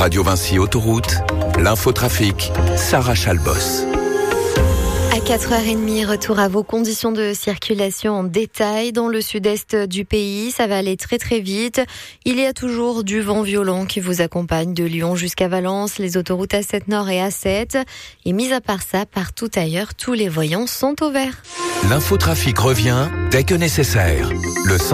Radio Vinci Autoroute, l'infotrafic, Sarah Chalbos. À 4h30, retour à vos conditions de circulation en détail dans le sud-est du pays. Ça va aller très très vite. Il y a toujours du vent violent qui vous accompagne de Lyon jusqu'à Valence, les autoroutes A7 Nord et A7. Et mis à part ça, partout ailleurs, tous les voyants sont au vert. L'infotrafic revient dès que nécessaire. Le